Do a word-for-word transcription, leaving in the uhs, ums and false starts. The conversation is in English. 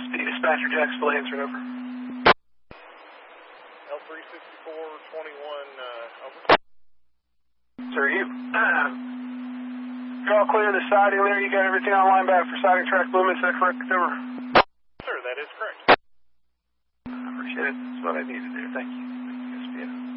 Speed Dispatcher Jacksonville answering over. L three sixty-four twenty-one, uh, over. Sir, you. Uh, you're all clear of the siding there. You got everything on line back for siding track movement. Is that correct? Over. Sir, that is correct. I appreciate it. That's what I needed there. Thank you. Thank you, S P F.